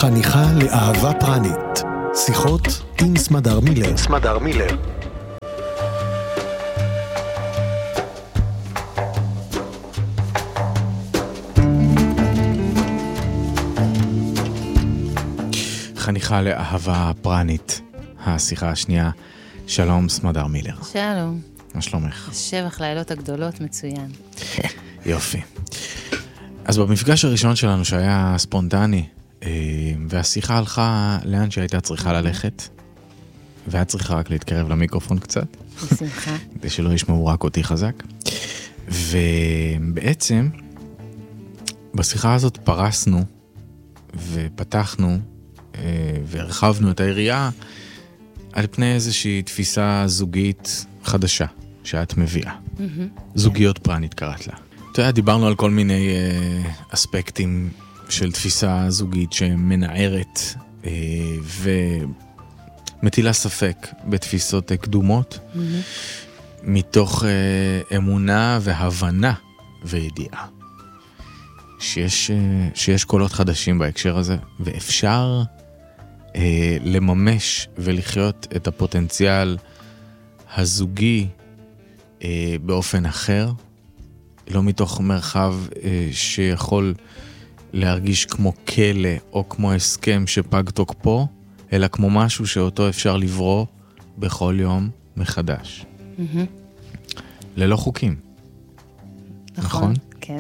חניכה לאהבה פרנית. שיחות עם סמדר מילר. חניכה לאהבה פרנית. השיחה השנייה. שלום סמדר מילר. שלום. מה שלומך? שבח לילות הגדולות, מצוין. יופי. אז במפגש הראשון שלנו שהיה ספונטני, והשיחה הלכה לאן שהייתה צריכה ללכת, והיה צריכה רק להתקרב למיקרופון קצת. בשמחה. כדי שלא ישמעו רק אותי חזק. ובעצם, בשיחה הזאת פרסנו, ופתחנו, והרחבנו את היריעה, על פני איזושהי תפיסה זוגית חדשה, שאת מביאה. זוגיות פרנית קראת לה. אתה יודע, דיברנו על כל מיני אספקטים של תפיסה זוגית שמנערת ומטילה ספק בתפיסות קדומות, מתוך אמונה והבנה וידיעה. שיש קולות חדשים בהקשר הזה, ואפשר לממש ולחיות את הפוטנציאל הזוגי באופן אחר, לא מתוך מרחב שיכול להרגיש כמו כלא או כמו הסכם שפג תוקפו, אלא כמו משהו שאותו אפשר לברוא בכל יום מחדש. ללא חוקים. נכון? כן.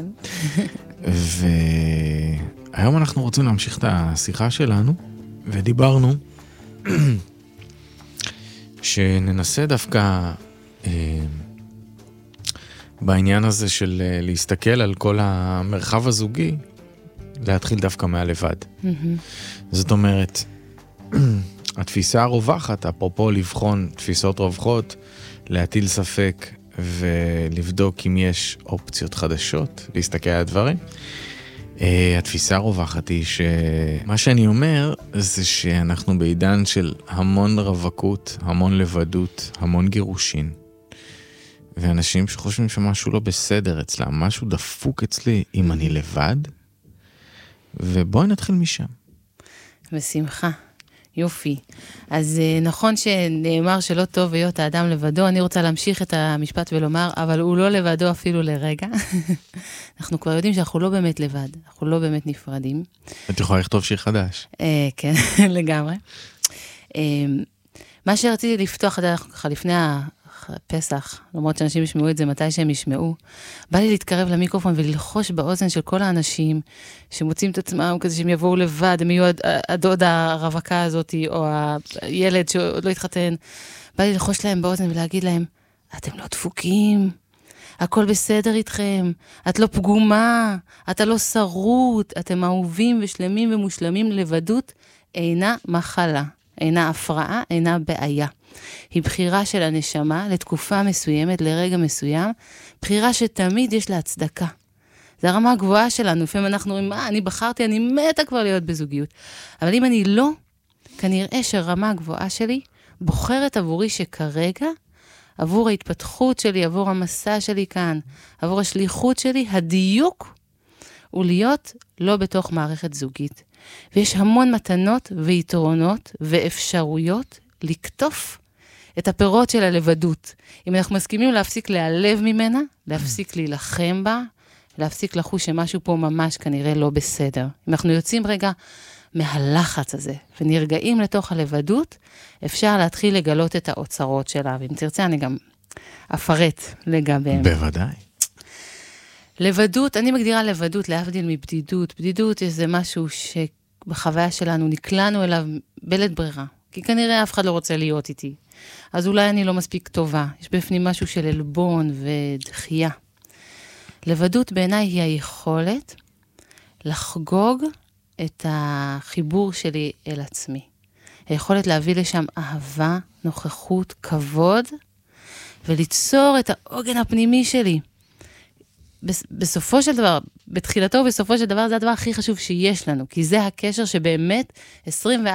והיום אנחנו רוצים להמשיך את השיחה שלנו, ודיברנו שננסה דווקא בעניין הזה של להסתכל על כל המרחב הזוגי, להתחיל דווקא מהלבד. זאת אומרת, התפיסה הרווחת, אפרופו לבחון תפיסות רווחות, להטיל ספק ולבדוק אם יש אופציות חדשות, להסתכל על הדברים. התפיסה הרווחת היא שמה שאני אומר זה שאנחנו בעידן של המון רווקות, המון לבדות, המון גירושין. ואנשים שחושבים שמשהו לא בסדר אצלם, משהו דפוק אצלי אם אני לבד. ובואי נתחיל משם. בשמחה. יופי. אז נכון שנאמר שלא טוב להיות האדם לבדו, אני רוצה להמשיך את המשפט ולומר, אבל הוא לא לבדו אפילו לרגע. אנחנו כבר יודעים שאנחנו לא באמת לבד, אנחנו לא באמת נפרדים. את יכולה לכתוב שיר חדש. כן, לגמרי. מה שרציתי לפתוח לפני הפסח, למרות שאנשים ישמעו את זה מתי שהם ישמעו, בא לי להתקרב למיקרופון וללחוש באוזן של כל האנשים שמוצאים את עצמם כזה שהם יבואו לבד, הם יהיו הדוד הרווקה הזאת, או הילד שעוד לא התחתן, בא לי ללחוש להם באוזן ולהגיד להם, אתם לא דפוקים, הכל בסדר איתכם, את לא פגומה, אתה לא שרות, אתם אהובים ושלמים ומושלמים. לבדות אינה מחלה, אינה הפרעה, אינה בעיה. היא בחירה של הנשמה לתקופה מסוימת, לרגע מסוים, בחירה שתמיד יש לה הצדקה. זה הרמה הגבוהה שלנו, לפעמים אנחנו אומרים, אני בחרתי, אני מתה כבר להיות בזוגיות. אבל אם אני לא, כנראה שהרמה הגבוהה שלי בוחרת עבורי שכרגע, עבור ההתפתחות שלי, עבור המסע שלי כאן, עבור השליחות שלי, הדיוק הוא להיות לא בתוך מערכת זוגית. ויש המון מתנות ויתרונות ואפשרויות לקטוף את הפירות של הלבדות. אם אנחנו מסכימים להפסיק להיעלב ממנה, להפסיק להילחם בה, להפסיק לחוש שמשהו פה ממש כנראה לא בסדר. אם אנחנו יוצאים רגע מהלחץ הזה, ונרגעים לתוך הלבדות, אפשר להתחיל לגלות את האוצרות שלה. ואם תרצה, אני גם אפרט לגביהם. בוודאי. לבדות, אני מגדירה לבדות, להבדיל מבדידות. בדידות זה משהו שבחוויה שלנו נקלענו אליו בלית ברירה. כי כנראה אף אחד לא רוצה להיות איתי. אז אולי אני לא מספיק טובה. יש בפנים משהו של אלבון ודחייה. לבדות בעיניי היא היכולת לחגוג את החיבור שלי אל עצמי. היכולת להביא לשם אהבה, נוכחות, כבוד, וליצור את העוגן הפנימי שלי. בסופו של דבר, בתחילתו ובסופו של דבר, זה הדבר הכי חשוב שיש לנו, כי זה הקשר שבאמת 24/7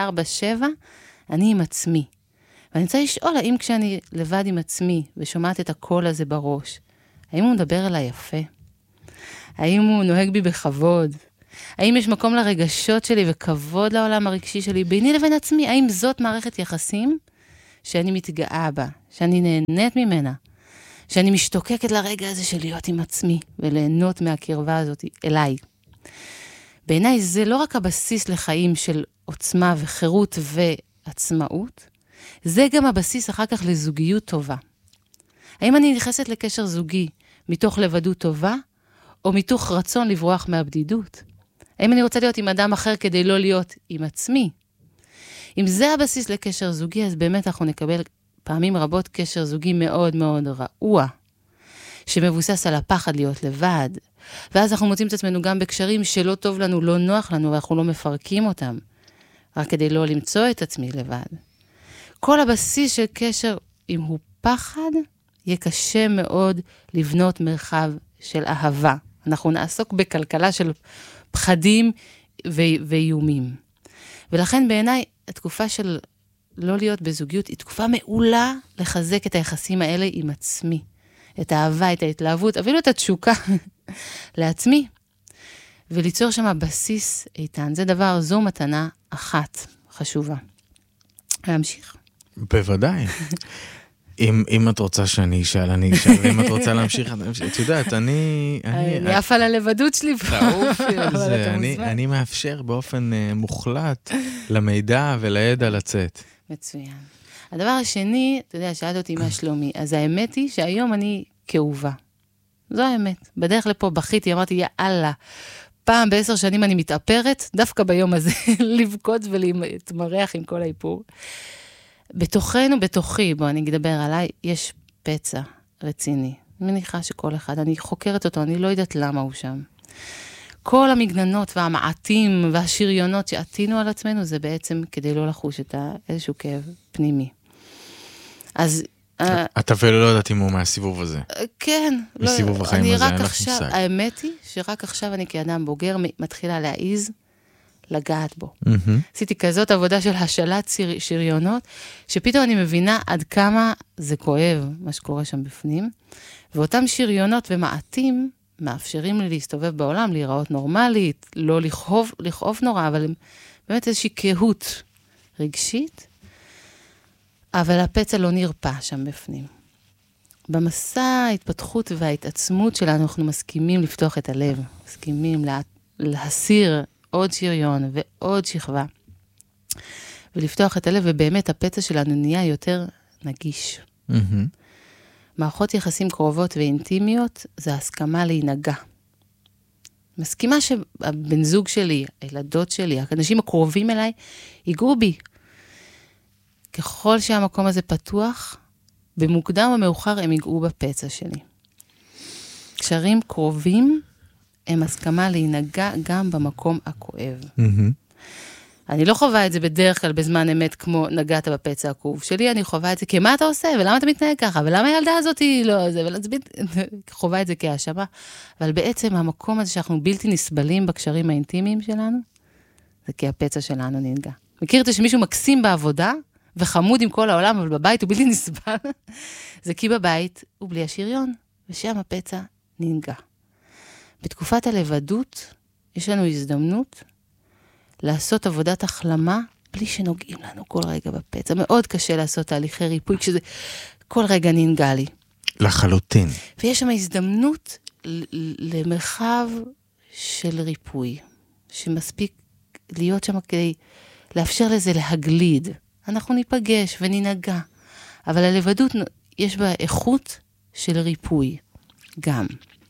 אני עם עצמי. ואני רוצה לשאול, האם כשאני לבד עם עצמי ושומעת את הקול הזה בראש, האם הוא מדבר אליי יפה? האם הוא נוהג בי בכבוד? האם יש מקום לרגשות שלי וכבוד לעולם הרגשי שלי ביני לבין עצמי? האם זאת מערכת יחסים שאני מתגאה בה, שאני נהנית ממנה, שאני משתוקקת לרגע הזה של להיות עם עצמי וליהנות מהקרבה הזאת אליי? בעיניי זה לא רק הבסיס לחיים של עוצמה וחירות ועצמאות, זה גם הבסיס אחר כך לזוגיות טובה. האם אני נכנסת לקשר זוגי מתוך לבדות טובה, או מתוך רצון לברוח מהבדידות? האם אני רוצה להיות עם אדם אחר כדי לא להיות עם עצמי? אם זה הבסיס לקשר זוגי, אז באמת אנחנו נקבל פעמים רבות קשר זוגי מאוד מאוד רעוע, שמבוסס על הפחד להיות לבד, ואז אנחנו מוצאים את עצמנו גם בקשרים שלא טוב לנו, לא נוח לנו, ואנחנו לא מפרקים אותם, רק כדי לא למצוא את עצמי לבד. כל הבסיס של קשר, אם הוא פחד, יהיה קשה מאוד לבנות מרחב של אהבה. אנחנו נעסוק בכלכלה של פחדים ואיומים. ולכן בעיניי, התקופה של לא להיות בזוגיות, היא תקופה מעולה לחזק את היחסים האלה עם עצמי. את האהבה, את ההתלהבות, אפילו את התשוקה לעצמי. וליצור שם בסיס איתן. זה דבר, זו מתנה אחת חשובה. להמשיך. בוודאי. אם את רוצה שאני אשאל, אני אשאל, ואם את רוצה להמשיך, את יודעת, אני אף על הלבדות שלי פה. תעופי על זה, אני מאפשר באופן מוחלט למידע ולידע לצאת. מצוין. הדבר השני, אתה יודע, שאלת אותי מה שלומי, אז האמת היא שהיום אני כאובה. זו האמת. בדרך לפה בכיתי, אמרתי, יאללה, פעם ב10 שנים אני מתאפרת, דווקא ביום הזה, לבכות ולהתמרח עם כל האיפור. בתוכנו, בתוכי, בוא אני אדבר עליי, יש פצע רציני. אני מניחה שכל אחד, אני חוקרת אותו, אני לא יודעת למה הוא שם. כל המגננות והמעטים והשריונות שעטינו על עצמנו, זה בעצם כדי לא לחוש את איזשהו כאב פנימי. אז את אפילו לא יודעת אם הוא מהסיבוב הזה. כן. מסיבוב החיים הזה, אין לך מושג. האמת היא שרק עכשיו אני כאדם בוגר מתחילה להעיז לגעת בו. עשיתי כזאת עבודה של השאלת שריונות, שפתאום אני מבינה עד כמה זה כואב, מה שקורה שם בפנים, ואותם שריונות ומעטים מאפשרים לי להסתובב בעולם, להיראות נורמלית, לא לכאוב נורא, אבל באמת איזושהי קהות רגשית, אבל הפצע לא נרפא שם בפנים. במסע ההתפתחות וההתעצמות שלנו, אנחנו מסכימים לפתוח את הלב, מסכימים להסיר עוד שריון ועוד שכבה, ולפתוח את הלב, ובאמת הפצע שלנו נהיה יותר נגיש. מערכות יחסים קרובות ואינטימיות, זה הסכמה להינגע. מסכימה שהבן זוג שלי, הילדות שלי, האנשים הקרובים אליי, ייגעו בי. ככל שהמקום הזה פתוח, במוקדם או מאוחר הם ייגעו בפצע שלי. קשרים קרובים, הם הסכמה להינגע גם במקום הכואב. אני לא חווה את זה בדרך כלל בזמן אמת, כמו נגעת בפצע הכאוב שלי, אני חווה את זה כמה אתה עושה, ולמה אתה מתנהג ככה, ולמה הילדה הזאת היא לא, זה, חווה את זה כהאשמה, אבל בעצם המקום הזה שאנחנו בלתי נסבלים בקשרים האינטימיים שלנו, זה כי הפצע שלנו ננגע. מכיר את זה שמישהו מקסים בעבודה, וחמוד עם כל העולם, אבל בבית הוא בלתי נסבל, זה כי בבית הוא בלי השריון, ושם הפצע ננגע. בתקופת הלבדות, יש לנו הזדמנות לעשות עבודת החלמה, בלי שנוגעים לנו כל רגע בפצע. מאוד קשה לעשות תהליכי ריפוי, כשזה כל רגע ננגע לי. לחלוטין. ויש שם הזדמנות למרחב של ריפוי, שמספיק להיות שם כדי לאפשר לזה להגליד. אנחנו ניפגש וננגע, אבל הלבדות יש בה איכות של ריפוי, גם.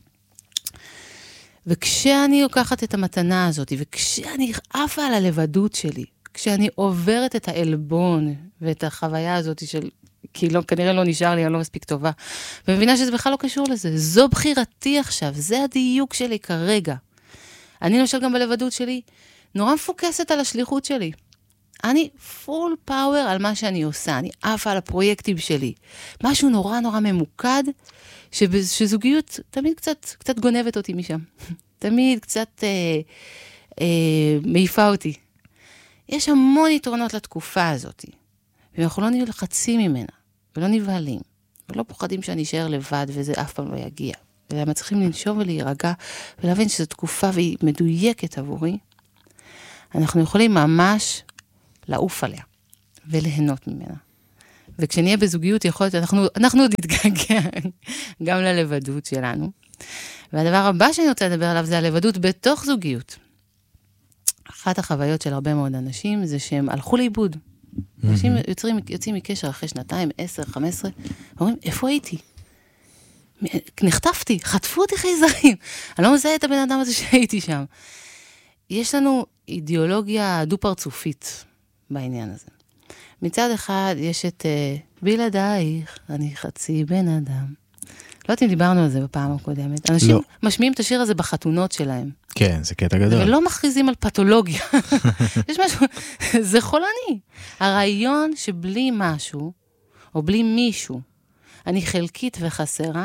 וכשאני לוקחת את המתנה הזאת, וכשאני עפה על הלבדות שלי, כשאני עוברת את העלבון, ואת החוויה הזאת של, כי לא, כנראה לא נשאר לי, אני לא מספיק טובה, ומבינה שזה בכלל לא קשור לזה. זו בחירתי עכשיו, זה הדיוק שלי כרגע. אני למשל גם בלבדות שלי, נורא מפוקסת על השליחות שלי. אני פול פאוור על מה שאני עושה, אני עפה על הפרויקטים שלי. משהו נורא נורא ממוקד, שזוגיות תמיד קצת גונבת אותי משם. תמיד קצת מעיפה אותי. יש המון יתרונות לתקופה הזאת, ואנחנו לא נלחצים ממנה, ולא נבהלים, ולא פוחדים שאני אשאר לבד, וזה אף פעם לא יגיע. ולמה צריכים לנשום ולהירגע, ולהבין שזו תקופה והיא מדויקת עבורי, אנחנו יכולים ממש לעוף עליה, וליהנות ממנה. וכשנהיה בזוגיות, יכול להיות, אנחנו עוד נתגעגע גם ללבדות שלנו. והדבר הבא שאני רוצה לדבר עליו זה הלבדות בתוך זוגיות. אחת החוויות של הרבה מאוד אנשים זה שהם הלכו לאיבוד. אנשים יוצאים מקשר אחרי 2, 10, 15, ואומרים, איפה הייתי? נחטפתי, חטפו אותי חייזרים. אני לא מזהה את הבן אדם הזה שהייתי שם. יש לנו אידיאולוגיה דו-פרצופית בעניין הזה. מצד אחד יש את בלעדייך, אני חצי בן אדם. לא יודעת אם דיברנו על זה בפעם הקודמת. אנשים משמיעים את השיר הזה בחתונות שלהם. כן, זה קטע גדול. ולא מכריזים על פתולוגיה. יש משהו, זה חולני. הרעיון שבלי משהו, או בלי מישהו, אני חלקית וחסרה,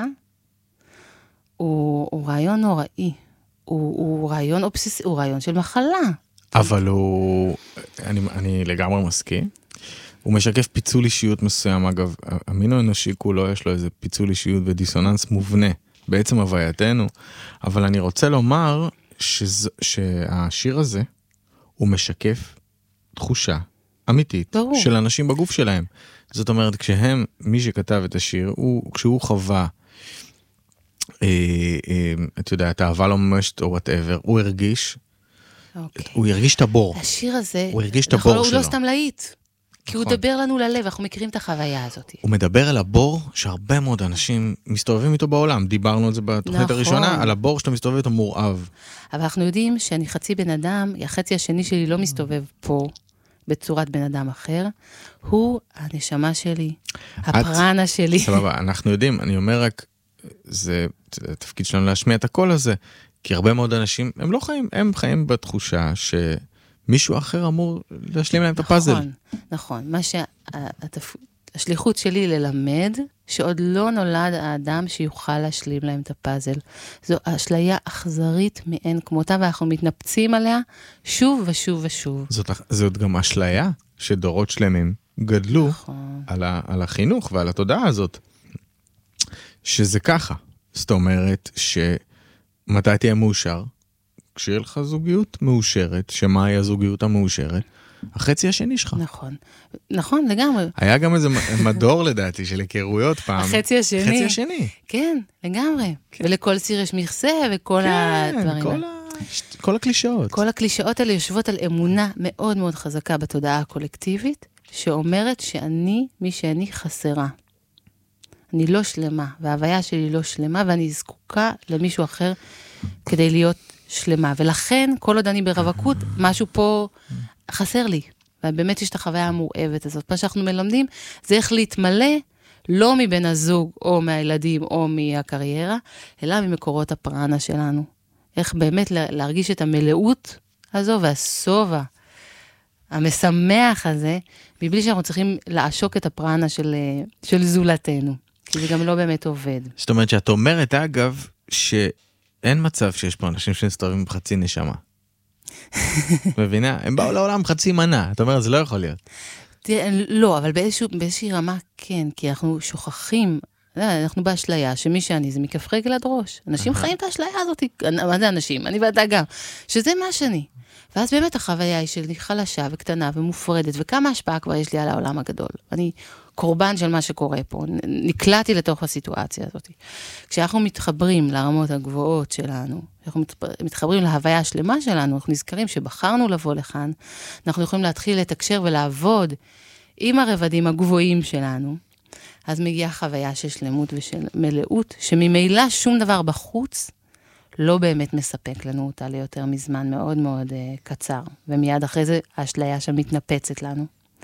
הוא רעיון נוראי. הוא רעיון אובססי, הוא רעיון של מחלה. אבל אני לגמרי מסכים. הוא משקף פיצול אישיות מסוים, אגב, המין האנושי כולו יש לו איזה פיצול אישיות ודיסוננס מובנה, בעצם הווייתנו, אבל אני רוצה לומר שהשיר הזה, הוא משקף תחושה אמיתית של אנשים בגוף שלהם. זאת אומרת, מי שכתב את השיר, כשהוא חווה, את יודעת, אהבה לא ממשת או whatever, הוא הרגיש, הוא הרגיש את הבור. השיר הזה, הוא הרגיש את הבור שלו. הוא לא סתם להיט. כי הוא מדבר לנו ללב, אנחנו מכירים את החוויה הזאת. הוא מדבר על הבור שהרבה מאוד אנשים מסתובבים איתו בעולם. דיברנו על זה בתוכנית הראשונה, על הבור שאתה מסתובב איתו מורעב. אבל אנחנו יודעים שאני חצי בן אדם, החצי השני שלי לא מסתובב פה, בצורת בן אדם אחר. הוא הנשמה שלי, הפרנה שלי. סבבה, אנחנו יודעים, אני אומר רק, זה התפקיד שלנו להשמיע את הקול הזה, כי הרבה מאוד אנשים, הם לא חיים, הם חיים בתחושה מישהו אחר אמור להשלים להם את הפאזל. נכון. השליחות שלי ללמד, שעוד לא נולד האדם שיוכל להשלים להם את הפאזל. זו אשליה אכזרית מאין כמותה, ואנחנו מתנפצים עליה שוב ושוב ושוב. זאת גם אשליה שדורות שלמים גדלו על החינוך ועל התודעה הזאת. שזה ככה. זאת אומרת שמתי תהיה מאושר? כשיהיה לך זוגיות מאושרת, שמהי הזוגיות המאושרת? החצי השני שלך. נכון, לגמרי. היה גם איזה מדור לדעתי של היכרויות פעם. החצי השני. כן, לגמרי. ולכל סיר יש מכסה וכל הדברים. כל הקלישאות. כל הקלישאות האלה יושבות על אמונה מאוד מאוד חזקה בתודעה הקולקטיבית, שאומרת שאני, מי שאני חסרה. אני לא שלמה, וההוויה שלי לא שלמה, ואני זקוקה למישהו אחר כדי להיות שלמה. ולכן, כל עוד אני ברווקות, משהו פה חסר לי. ובאמת יש את החוויה המורעבת הזאת. מה שאנחנו מלמדים, זה איך להתמלא, לא מבן הזוג, או מהילדים, או מהקריירה, אלא ממקורות הפרנה שלנו. איך באמת להרגיש את המלאות הזו, והסובה, המשמח הזה, מבלי שאנחנו צריכים לעשוק את הפרנה של זולתנו. כי זה גם לא באמת עובד. זאת אומרת שאת אומרת, אגב, שאין מצב שיש פה אנשים שמסתובבים בחצי נשמה. מבינה? הם באו לעולם חצי מנה. את אומרת, זה לא יכול להיות. לא, אבל באיזושהי רמה כן, כי אנחנו שוכחים, אנחנו באשליה, שמי שאני זה מכף רגל עד ראש. אנשים חיים את האשליה הזאת. מה זה אנשים? אני ואתה גם. שזה מה שאני. ואז באמת החוויה היא שלי חלשה וקטנה ומופרדת, וכמה השפעה כבר יש לי על העולם הגדול. אני קורבן של מה שקורה פה, נקלעתי לתוך הסיטואציה הזאת. כשאנחנו מתחברים לרמות הגבוהות שלנו, אנחנו מתחברים להוויה השלמה שלנו, אנחנו נזכרים שבחרנו לבוא לכאן, אנחנו יכולים להתחיל לתקשר ולעבוד עם הרבדים הגבוהים שלנו, אז מגיעה חוויה של שלמות ושל מלאות, שממילא שום דבר בחוץ, לא באמת מספק לנו אותה ליותר מזמן מאוד מאוד קצר, ומיד אחרי זה האשליה שמתנפצת לנו.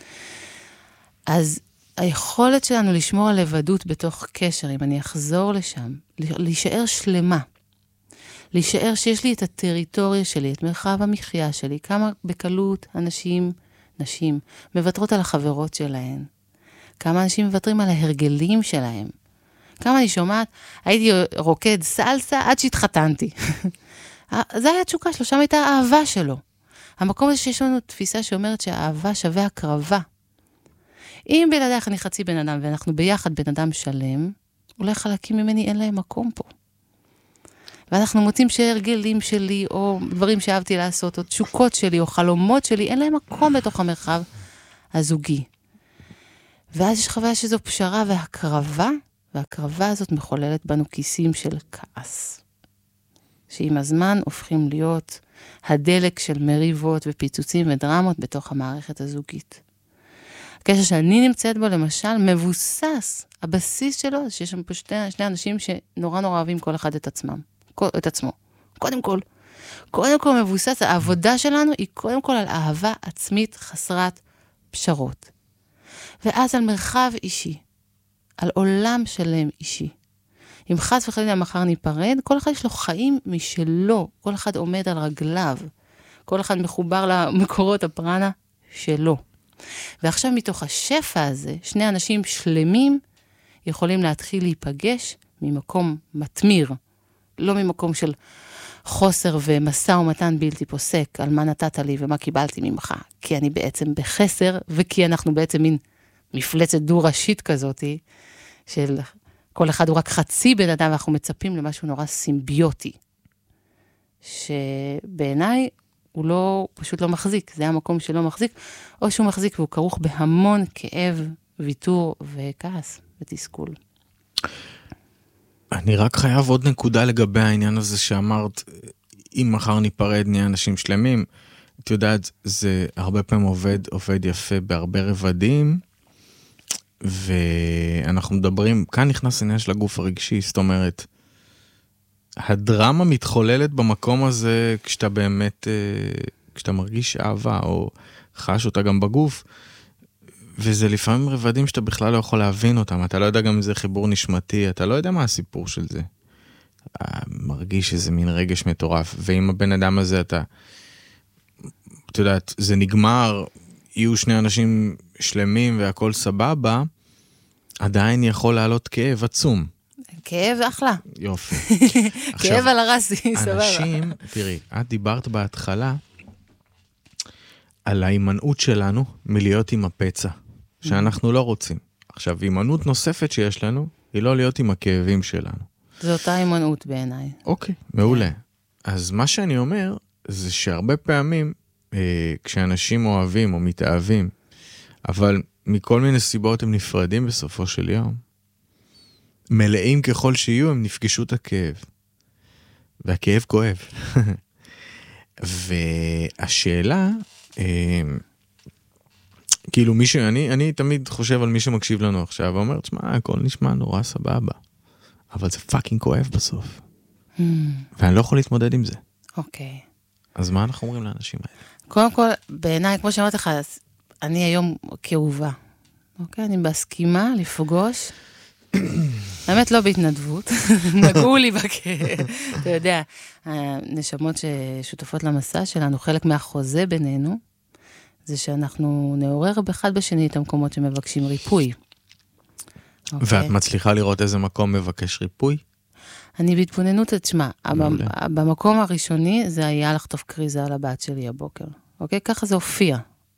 אז היכולת שלנו לשמור על לבדות בתוך קשר, אם אני אחזור לשם, להישאר שלמה, להישאר שיש לי את הטריטוריה שלי, את מרחב המחיה שלי, כמה בקלות נשים, מוותרות על החברות שלהן, כמה אנשים מוותרים על ההרגלים שלהם, כמה אני שומעת, הייתי רוקד סלסה עד שהתחתנתי. זה היה תשוקה שלו, שם הייתה האהבה שלו. המקום הזה שיש לנו תפיסה שאומרת שהאהבה שווה הקרבה. אם בלעדיך אני חצי בן אדם, ואנחנו ביחד בן אדם שלם, אולי חלקים ממני אין להם מקום פה. ואנחנו מוצאים שהרגלים שלי, או דברים שאהבתי לעשות, או תשוקות שלי, או חלומות שלי, אין להם מקום בתוך המרחב הזוגי. ואז יש חוויה שזו פשרה והקרבה, והקרבה הזאת מחוללת בנו כיסים של כעס. שעם הזמן הופכים להיות הדלק של מריבות ופיצוצים ודרמות בתוך המערכת הזוגית. הקשר שאני נמצאת בו, למשל, מבוסס. הבסיס שלו, שיש שם פה שני אנשים שנורא אוהבים כל אחד את עצמו. קודם כל מבוסס, העבודה שלנו היא קודם כל על אהבה עצמית חסרת פשרות. ואז על מרחב אישי, על עולם שלם אישי. אם חס וחלילה מחר ניפרד, כל אחד יש לו חיים משלו, כל אחד עומד על רגליו, כל אחד מחובר למקורות הפרנה שלו. ועכשיו מתוך השפע הזה, שני אנשים שלמים יכולים להתחיל להיפגש ממקום מתמיר, לא ממקום של חוסר ומשא ומתן בלתי פוסק, על מה נתת לי ומה קיבלתי ממך, כי אני בעצם בחסר, וכי אנחנו בעצם מין מפלצת דו-ראשית כזאת, של כל אחד הוא רק חצי בן אדם, ואנחנו מצפים למשהו נורא סימביוטי, שבעיניי הוא פשוט לא מחזיק, זה המקום שלא מחזיק, או שהוא מחזיק והוא כרוך בהמון כאב, ויתור וכעס ותסכול. אני רק חייב עוד נקודה לגבי העניין הזה שאמרת, אם מחר ניפרד נהיה אנשים שלמים, את יודעת, זה הרבה פעמים עובד יפה בהרבה רבדים, ואנחנו מדברים, כאן נכנס עניין של הגוף הרגשי, זאת אומרת, הדרמה מתחוללת במקום הזה כשאתה באמת, כשאתה מרגיש אהבה או חש אותה גם בגוף, וזה לפעמים רבדים שאתה בכלל לא יכול להבין אותם, אתה לא יודע גם אם זה חיבור נשמתי, אתה לא יודע מה הסיפור של זה. אתה מרגיש איזה מין רגש מטורף, ואם הבן אדם הזה אתה יודעת, זה נגמר, יהיו שני אנשים שלמים והכל סבבה, עדיין יכול לעלות כאב עצום. כאב אחלה. יופי. כאב על הרסי, סבבה. אנשים, תראי, את דיברת בהתחלה על ההימנעות שלנו מלהיות עם הפצע, שאנחנו לא רוצים. עכשיו, הימנעות נוספת שיש לנו, היא לא להיות עם הכאבים שלנו. זו אותה הימנעות בעיניי. אוקיי, מעולה. אז מה שאני אומר, זה שהרבה פעמים, כשאנשים אוהבים או מתאהבים, אבל מכל מיני סיבות הם נפרדים בסופו של יום, מלאים ככל שיהיו, הם נפגשו את הכאב. והכאב כואב. והשאלה, כאילו אני תמיד חושב על מי שמקשיב לנו עכשיו, ואומר, תשמע, הכל נשמע נורא סבבה. אבל זה פאקינג כואב בסוף. ואני לא יכול להתמודד עם זה. אוקיי. אז מה אנחנו אומרים לאנשים האלה? קודם כל, בעיניי, כמו שאמרתי לך, אני היום כאובה. אוקיי? אני בהסכימה לפגוש, באמת לא בהתנדבות, נגעו לי בכאב. אתה יודע, הנשמות ששותפות למסע שלנו, חלק מהחוזה בינינו, זה שאנחנו נעורר אחד בשני את המקומות שמבקשים ריפוי. ואת מצליחה לראות איזה מקום מבקש ריפוי? אני בהתבוננות, תשמע, במקום הראשוני זה היה לחטוף קריזה על הבת שלי הבוקר. אוקיי? ככה זה הופיע.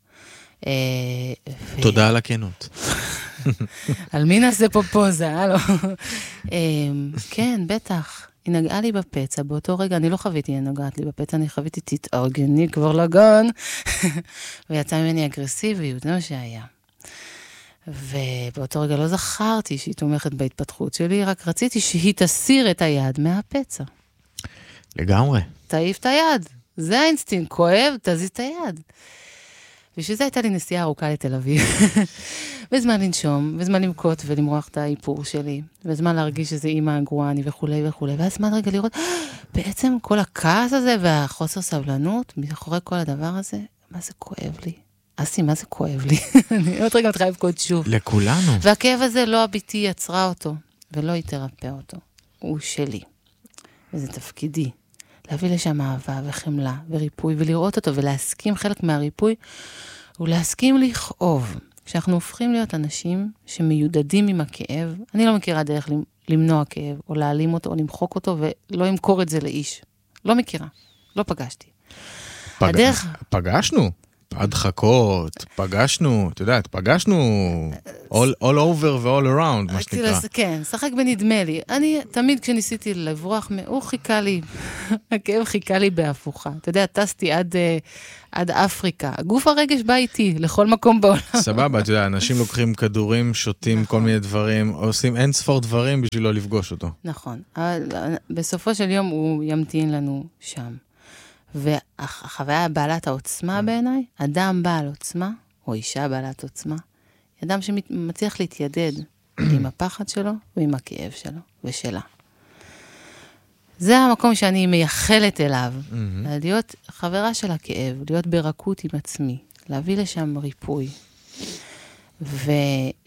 תודה על הכנות. על מי נעשה פה פוזה, הלו? כן, בטח. היא נגעה לי בפצע, באותו רגע, אני לא חוויתי, היא נגעת לי בפצע, אני חוויתי תתארגני כבר לגן, ויצא ממני אגרסיביות, זה מה שהיה. ובאותו רגע לא זכרתי שהיא תומכת בהתפתחות שלי, רק רציתי שהיא תסיר את היד מהפצע. לגמרי. תעיף את היד, זה האינסטינקט, כואב, תזיז את היד. בשביל זה הייתה לי נסיעה ארוכה לתל אביב. וזמן לנשום, וזמן למקוט ולמרוח את האיפור שלי, וזמן להרגיש שזה אימא גרועה אני וכולי וכולי, ואז זמן רגע לראות, בעצם כל הכעס הזה והחוסר סבלנות, מאחורי כל הדבר הזה, מה זה כואב לי? אסי, מה זה כואב לי? אני עוד רגע מתחילה לבכות שוב. לכולנו. והכאב הזה לא הביתי יצרה אותו, ולא יתרפא אותו. הוא שלי. וזה תפקידי. להביא לשם אהבה וחמלה וריפוי, ולראות אותו, ולהסכים חלק מהריפוי, ולהסכים לכאוב. כשאנחנו הופכים להיות אנשים שמיודדים עם הכאב, אני לא מכירה דרך למנוע כאב, או להעלים אותו, או למחוק אותו, ולא למכור את זה לאיש. לא מכירה. לא פגשתי. פגשנו. הדחקות, פגשנו, אתה יודעת, פגשנו all over ו-all around, מה שנקרא. כן, שחק בנדמה לי. אני תמיד כשניסיתי לברוח, הוא חיכה לי, הכאב חיכה לי בהפוכה. אתה יודע, טסתי עד אפריקה. גוף הרגש בא איתי, לכל מקום בעולם. סבבה, אתה יודע, אנשים לוקחים כדורים, שותים כל מיני דברים, עושים אין ספור דברים בשביל לא לפגוש אותו. נכון. בסופו של יום הוא ימתין לנו שם. והחוויה בעלת העוצמה בעיניי, אדם בעל עוצמה, או אישה בעלת עוצמה, אדם שמצליח להתיידד עם הפחד שלו ועם הכאב שלו ושלה. זה המקום שאני מייחלת אליו, להיות חברה של הכאב, להיות ברכות עם עצמי, להביא לשם ריפוי.